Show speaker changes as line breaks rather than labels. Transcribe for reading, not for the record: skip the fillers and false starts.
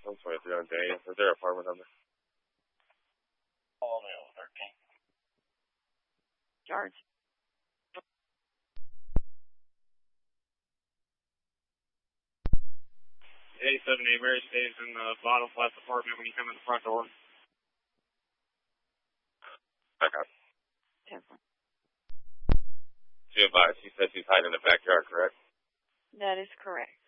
123 on Daniel. Is there an apartment number?
Oh, no, 13.
George.
878 Mary stays in the bottom left apartment when you come in the front door. Back up.
10.
She advised. She said she's hiding in the backyard, correct?
That is correct.